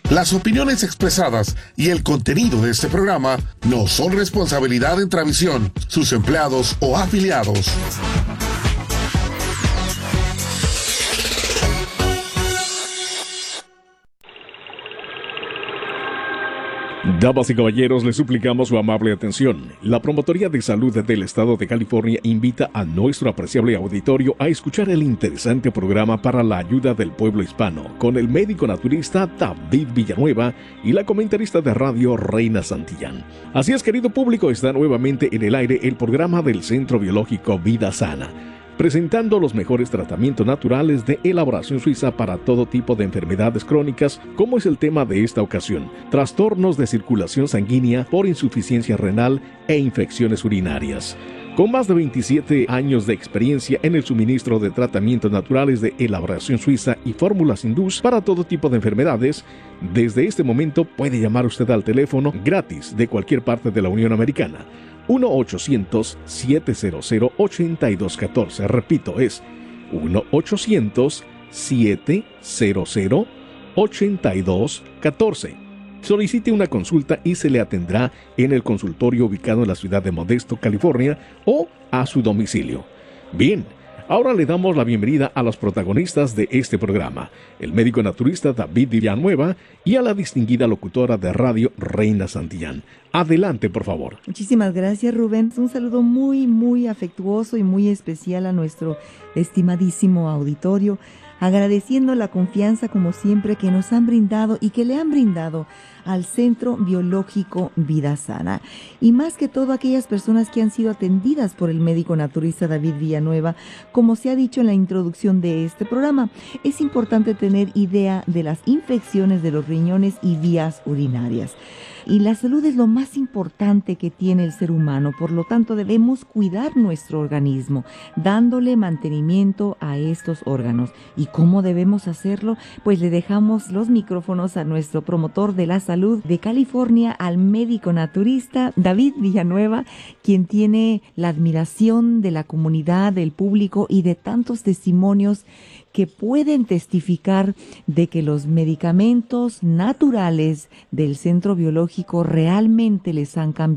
Las opiniones expresadas y el contenido de este programa no son responsabilidad de Intravisión, sus empleados o afiliados. Damas y caballeros, les suplicamos su amable atención. La Promotoría de Salud del Estado de California invita a nuestro apreciable auditorio a escuchar el interesante programa para la ayuda del pueblo hispano con el médico naturista David Villanueva y la comentarista de radio Reina Santillán. Así es, querido público, está nuevamente en el aire el programa del Centro Biológico Vida Sana, presentando los mejores tratamientos naturales de elaboración suiza para todo tipo de enfermedades crónicas, como es el tema de esta ocasión: trastornos de circulación sanguínea por insuficiencia renal e infecciones urinarias. Con más de 27 años de experiencia en el suministro de tratamientos naturales de elaboración suiza y fórmulas hindús para todo tipo de enfermedades, desde este momento puede llamar usted al teléfono gratis de cualquier parte de la Unión Americana. 1-800-700-8214. Repito, es 1-800-700-8214. Solicite una consulta y se le atenderá en el consultorio ubicado en la ciudad de Modesto, California, o a su domicilio. Bien, ahora le damos la bienvenida a los protagonistas de este programa, el médico naturista David Villanueva y a la distinguida locutora de radio Reina Santillán. Adelante, por favor. Muchísimas gracias, Rubén. Un saludo muy afectuoso y muy especial a nuestro estimadísimo auditorio, agradeciendo la confianza, como siempre, que nos han brindado y que le han brindado al Centro Biológico Vida Sana. Y más que todo, aquellas personas que han sido atendidas por el médico naturista David Villanueva, como se ha dicho en la introducción de este programa. Es importante tener idea de las infecciones de los riñones y vías urinarias. Y la salud es lo más importante que tiene el ser humano, por lo tanto debemos cuidar nuestro organismo, dándole mantenimiento a estos órganos. ¿Y cómo debemos hacerlo? Pues le dejamos los micrófonos a nuestro promotor de la salud de California, al médico naturista David Villanueva, quien tiene la admiración de la comunidad, del público y de tantos testimonios que pueden testificar de que los medicamentos naturales del Centro Biológico realmente les han cambiado